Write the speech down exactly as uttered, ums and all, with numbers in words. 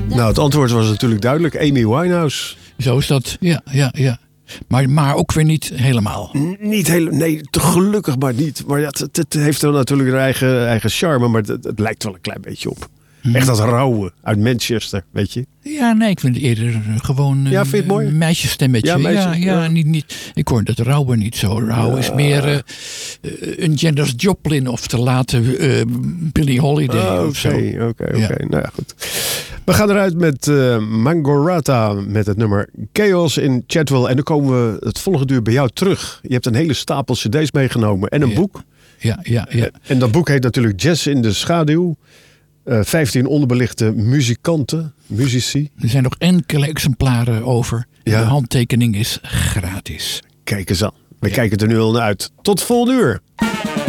Nou, het antwoord was natuurlijk duidelijk. Amy Winehouse. Zo is dat, ja, ja, ja. Maar, maar ook weer niet helemaal. N- niet heel, nee, te gelukkig maar niet. Maar ja, het, het, het heeft wel natuurlijk een eigen, eigen charme, maar het, het lijkt wel een klein beetje op. Hmm. Echt dat rauwe uit Manchester, weet je. Ja, nee, ik vind het eerder uh, gewoon Ja, vind je het mooi? een meisjesstemmetje. Ja, Ja, meisjes, ja, ja. Niet, niet, ik hoor dat rauwe niet zo. Rauw is meer uh, uh, een Janis Joplin of te late uh, Billie Holiday Ah, of zo. Oké, oké, Ja. oké. Nou ja, goed. We gaan eruit met uh, Mangorata met het nummer Chaos in Chatwell. En dan komen we het volgende uur bij jou terug. Je hebt een hele stapel cd's meegenomen en een Ja. boek. Ja, ja, ja. En dat boek heet natuurlijk Jazz in de Schaduw. Uh, vijftien onderbelichte muzikanten, muzici. Er zijn nog enkele exemplaren over. Ja. De handtekening is gratis. Kijk eens aan. We Ja. kijken er nu al naar uit. Tot volgende uur.